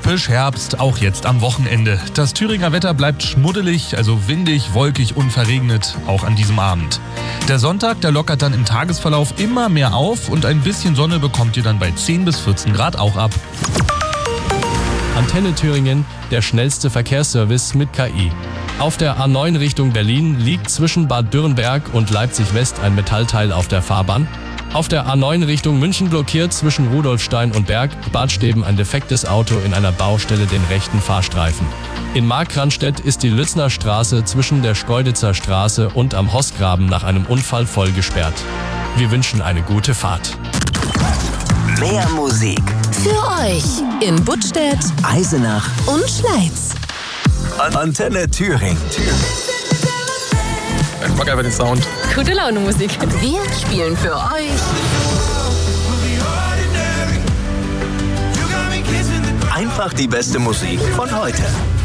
Typisch Herbst, auch jetzt am Wochenende. Das Thüringer Wetter bleibt schmuddelig, also windig, wolkig und verregnet, auch an diesem Abend. Der Sonntag, der lockert dann im Tagesverlauf immer mehr auf und ein bisschen Sonne bekommt ihr dann bei 10 bis 14 Grad auch ab. Antenne Thüringen, der schnellste Verkehrsservice mit KI. Auf der A9 Richtung Berlin liegt zwischen Bad Dürrenberg und Leipzig West ein Metallteil auf der Fahrbahn. Auf der A9 Richtung München blockiert zwischen Rudolfstein und Berg Badsteben ein defektes Auto in einer Baustelle den rechten Fahrstreifen. In Markranstädt ist die Lützner Straße zwischen der Schkeuditzer Straße und am Hossgraben nach einem Unfall voll gesperrt. Wir wünschen eine gute Fahrt. Mehr Musik für euch in Buttstädt, Eisenach und Schleiz. Antenne Thüringen. Ich mag einfach den Sound. Gute Laune Musik. Wir spielen für euch Einfach die beste Musik von heute.